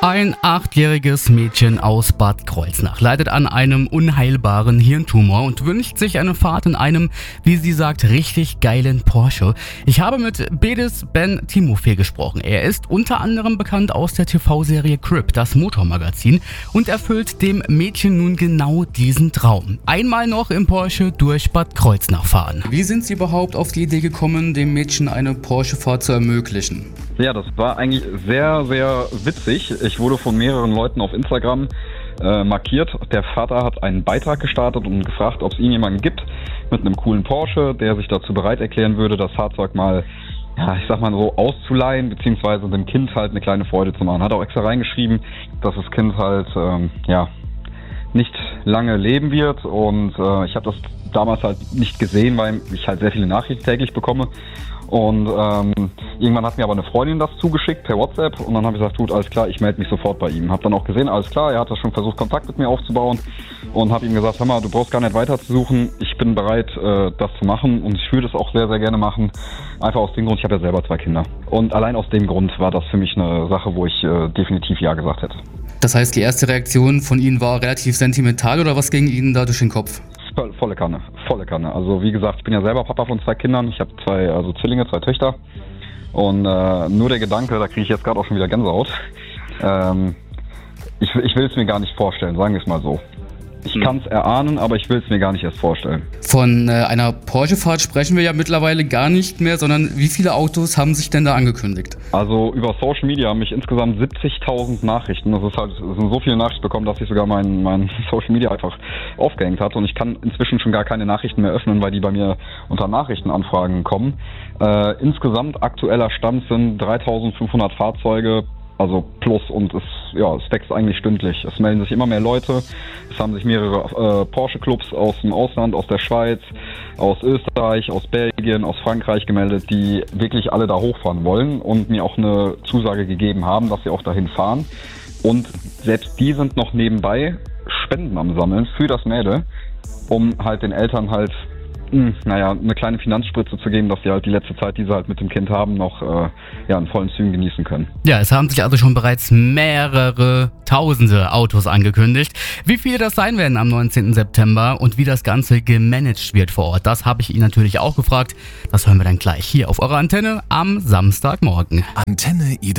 Ein 8-jähriges Mädchen aus Bad Kreuznach leidet an einem unheilbaren Hirntumor und wünscht sich eine Fahrt in einem, wie sie sagt, richtig geilen Porsche. Ich habe mit Bedis Ben Timofey gesprochen. Er ist unter anderem bekannt aus der TV-Serie Crip, das Motormagazin, und erfüllt dem Mädchen nun genau diesen Traum. Einmal noch im Porsche durch Bad Kreuznach fahren. Wie sind Sie überhaupt auf die Idee gekommen, dem Mädchen eine Porsche-Fahrt zu ermöglichen? Ja, das war eigentlich sehr, sehr witzig. Ich wurde von mehreren Leuten auf Instagram markiert. Der Vater hat einen Beitrag gestartet und gefragt, ob es jemanden gibt mit einem coolen Porsche, der sich dazu bereit erklären würde, das Fahrzeug mal, ja, ich sag mal so, auszuleihen, beziehungsweise dem Kind halt eine kleine Freude zu machen. Hat auch extra reingeschrieben, dass das Kind halt, nicht lange leben wird, und ich habe das damals halt nicht gesehen, weil ich halt sehr viele Nachrichten täglich bekomme. Und irgendwann hat mir aber eine Freundin das zugeschickt per WhatsApp, und dann habe ich gesagt, gut, alles klar, ich melde mich sofort bei ihm. Habe dann auch gesehen, alles klar, er hat das schon versucht, Kontakt mit mir aufzubauen, und habe ihm gesagt, hör mal, du brauchst gar nicht weiter zu suchen, ich bin bereit, das zu machen, und ich würde es auch sehr, sehr gerne machen. Einfach aus dem Grund, ich habe ja selber 2 Kinder. Und allein aus dem Grund war das für mich eine Sache, wo ich definitiv ja gesagt hätte. Das heißt, die erste Reaktion von Ihnen war relativ sentimental, oder was ging Ihnen da durch den Kopf? Volle Kanne. Also wie gesagt, ich bin ja selber Papa von 2 Kindern. Ich habe 2 Zwillinge, 2 Töchter. Und nur der Gedanke, da kriege ich jetzt gerade auch schon wieder Gänsehaut. Ich will es mir gar nicht vorstellen, sagen wir es mal so. Ich kann es erahnen, aber ich will es mir gar nicht erst vorstellen. Von einer Porsche-Fahrt sprechen wir ja mittlerweile gar nicht mehr, sondern wie viele Autos haben sich denn da angekündigt? Also über Social Media haben mich insgesamt 70.000 Nachrichten. Es sind so viele Nachrichten bekommen, dass ich sogar mein Social Media einfach aufgehängt hatte. Und ich kann inzwischen schon gar keine Nachrichten mehr öffnen, weil die bei mir unter Nachrichtenanfragen kommen. Insgesamt aktueller Stand sind 3.500 Fahrzeuge. Also plus, und es wächst eigentlich stündlich. Es melden sich immer mehr Leute. Es haben sich mehrere Porsche-Clubs aus dem Ausland, aus der Schweiz, aus Österreich, aus Belgien, aus Frankreich gemeldet, die wirklich alle da hochfahren wollen und mir auch eine Zusage gegeben haben, dass sie auch dahin fahren. Und selbst die sind noch nebenbei Spenden am Sammeln für das Mädel, um halt den Eltern halt eine kleine Finanzspritze zu geben, dass sie halt die letzte Zeit, die sie halt mit dem Kind haben, noch in vollen Zügen genießen können. Ja, es haben sich also schon bereits mehrere tausende Autos angekündigt. Wie viele das sein werden am 19. September und wie das Ganze gemanagt wird vor Ort, das habe ich ihn natürlich auch gefragt. Das hören wir dann gleich hier auf eurer Antenne am Samstagmorgen. Antenne Ida.